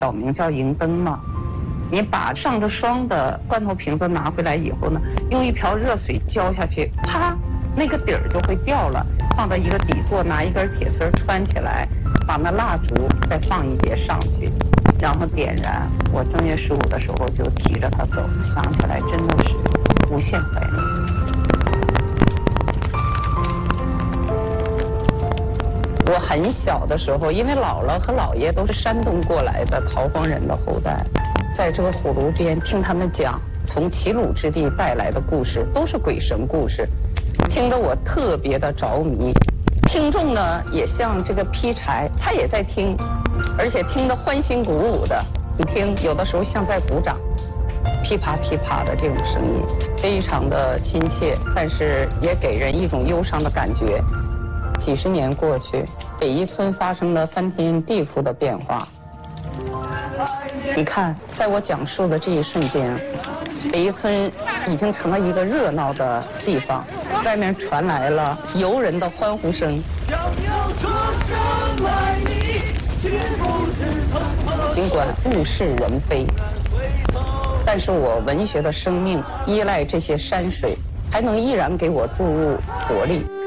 小名叫银灯嘛。你把上着霜的罐头瓶子拿回来以后呢，用一瓢热水浇下去，啪，那个底儿就会掉了。放到一个底座，拿一根铁丝穿起来，把那蜡烛再放一节上去，然后点燃。我正月15的时候就提着它走，想起来真的是无限怀念。我很小的时候，因为姥姥和姥爷都是山东过来的逃荒人的后代，在这个火炉边听他们讲从齐鲁之地带来的故事，都是鬼神故事，听得我特别的着迷。听众呢也像这个劈柴，他也在听，而且听得欢欣鼓舞的。你听，有的时候像在鼓掌，噼啪噼啪的这种声音，非常的亲切，但是也给人一种忧伤的感觉。几十年过去，北一村发生了翻天地覆的变化。你看，在我讲述的这一瞬间，北一村已经成了一个热闹的地方，外面传来了游人的欢呼声。尽管物是人非，但是我文学的生命依赖这些山水，还能依然给我注入活力。